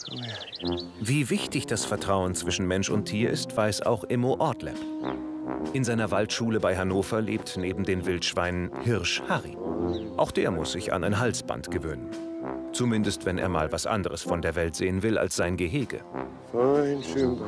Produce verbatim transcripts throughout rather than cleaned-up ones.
Wie wichtig das Vertrauen zwischen Mensch und Tier ist, weiß auch Immo Ortleb. In seiner Waldschule bei Hannover lebt neben den Wildschweinen Hirsch Harry. Auch der muss sich an ein Halsband gewöhnen. Zumindest, wenn er mal was anderes von der Welt sehen will als sein Gehege. Fein, schön.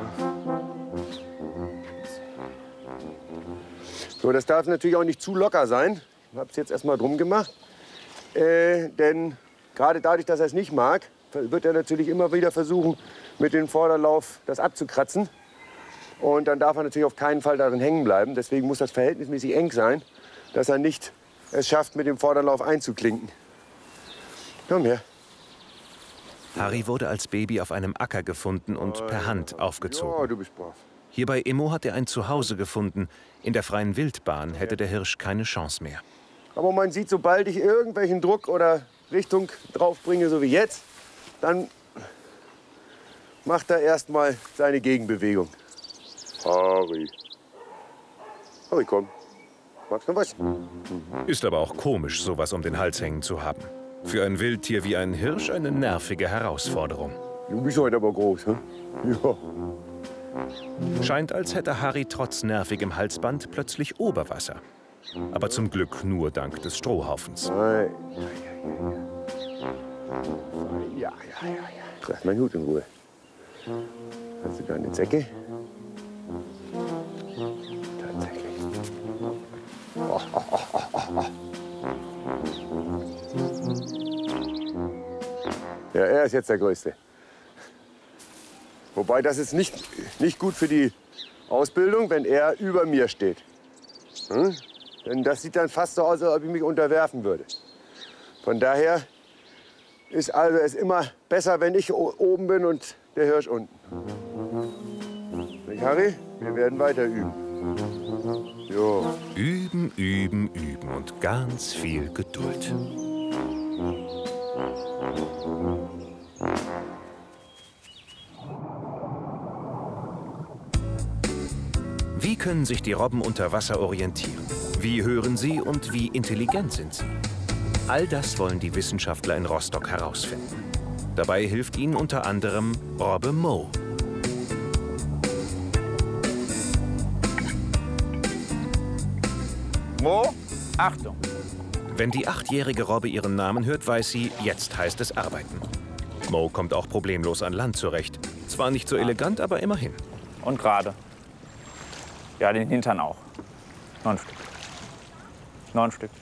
So, das darf natürlich auch nicht zu locker sein. Ich habe es jetzt erstmal drum gemacht. Äh, denn gerade dadurch, dass er es nicht mag, wird er natürlich immer wieder versuchen, mit dem Vorderlauf das abzukratzen. Und dann darf er natürlich auf keinen Fall darin hängen bleiben. Deswegen muss das verhältnismäßig eng sein, dass er nicht es schafft, mit dem Vorderlauf einzuklinken. Komm her. Harry wurde als Baby auf einem Acker gefunden und per Hand aufgezogen. Ja, du bist brav. Hier bei Immo hat er ein Zuhause gefunden. In der freien Wildbahn hätte der Hirsch keine Chance mehr. Aber man sieht, sobald ich irgendwelchen Druck oder Richtung drauf bringe, so wie jetzt, dann macht er erst mal seine Gegenbewegung. Harry. Harry, komm. Magst du noch was? Ist aber auch komisch, sowas um den Hals hängen zu haben. Für ein Wildtier wie ein Hirsch eine nervige Herausforderung. Du bist heute aber groß, hm? Ja. Scheint, als hätte Harry trotz nervigem Halsband plötzlich Oberwasser. Aber zum Glück nur dank des Strohhaufens. Ja, ja, ja, ja. Lass meinen Hut in Ruhe. Hast du da eine Zecke? Tatsächlich. Oh, oh, oh, oh, oh. Ja, er ist jetzt der Größte. Wobei, das ist nicht, nicht gut für die Ausbildung, wenn er über mir steht. Hm? Denn das sieht dann fast so aus, als ob ich mich unterwerfen würde. Von daher ist also es immer besser, wenn ich oben bin und der Hirsch unten. Nicht, Harry? Wir werden weiter üben. Jo. Üben, üben, üben und ganz viel Geduld. Wie können sich die Robben unter Wasser orientieren? Wie hören sie und wie intelligent sind sie? All das wollen die Wissenschaftler in Rostock herausfinden. Dabei hilft ihnen unter anderem Robbe Mo. Mo, Achtung! Wenn die achtjährige Robbe ihren Namen hört, weiß sie, jetzt heißt es arbeiten. Mo kommt auch problemlos an Land zurecht. Zwar nicht so elegant, aber immerhin. Und gerade. Ja, den Hintern auch. Neun Stück. Neun Stück.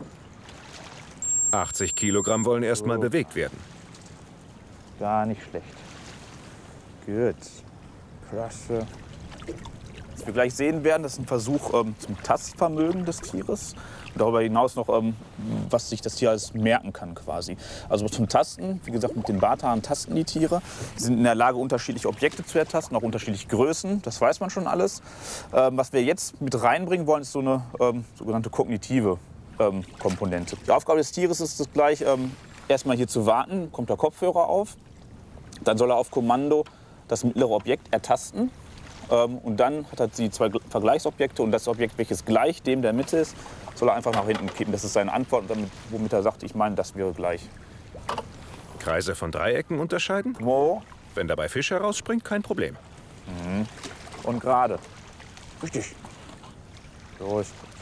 achtzig Kilogramm wollen erst mal bewegt werden. Gar nicht schlecht. Gut. Klasse. Was wir gleich sehen werden, das ist ein Versuch ähm, zum Tastvermögen des Tieres. Und darüber hinaus noch, ähm, was sich das Tier alles merken kann quasi. Also zum Tasten, wie gesagt, mit den Barthaaren tasten die Tiere. Sie sind in der Lage, unterschiedliche Objekte zu ertasten, auch unterschiedliche Größen. Das weiß man schon alles. Ähm, was wir jetzt mit reinbringen wollen, ist so eine ähm, sogenannte kognitive ähm, Komponente. Die Aufgabe des Tieres ist es gleich, ähm, erstmal hier zu warten, kommt der Kopfhörer auf. Dann soll er auf Kommando das mittlere Objekt ertasten. Ähm, und dann hat er die zwei Vergleichsobjekte und das Objekt, welches gleich dem der Mitte ist, soll er einfach nach hinten kippen. Das ist seine Antwort, damit, womit er sagt, ich meine, das wäre gleich. Kreise von Dreiecken unterscheiden? Mo. Wenn dabei Fisch herausspringt, kein Problem. Mhm. Und gerade. Richtig. So ist gut.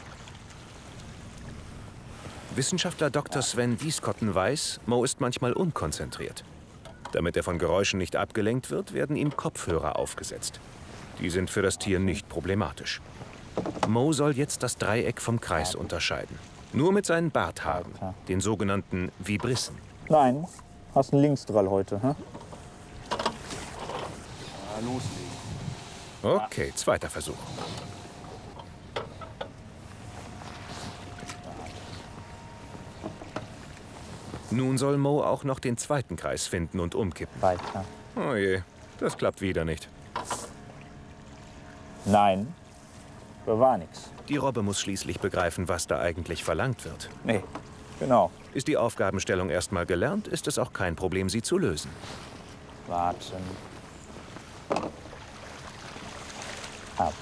Wissenschaftler Doktor Sven Dieskotten weiß, Mo ist manchmal unkonzentriert. Damit er von Geräuschen nicht abgelenkt wird, werden ihm Kopfhörer aufgesetzt. Die sind für das Tier nicht problematisch. Mo soll jetzt das Dreieck vom Kreis unterscheiden. Nur mit seinen Barthaaren, den sogenannten Vibrissen. Nein, hast einen Linksdrall heute, hä? Ja, loslegen. Okay, zweiter Versuch. Nun soll Mo auch noch den zweiten Kreis finden und umkippen. Weiter. Oh je, das klappt wieder nicht. Nein, da war nichts. Die Robbe muss schließlich begreifen, was da eigentlich verlangt wird. Nee, genau. Ist die Aufgabenstellung erst mal gelernt, ist es auch kein Problem, sie zu lösen. Warten. Ab.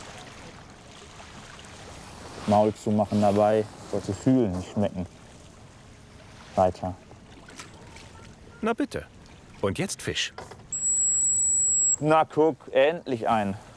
Maul zumachen dabei, sollte fühlen, nicht schmecken. Weiter. Na bitte. Und jetzt Fisch. Na guck, endlich ein.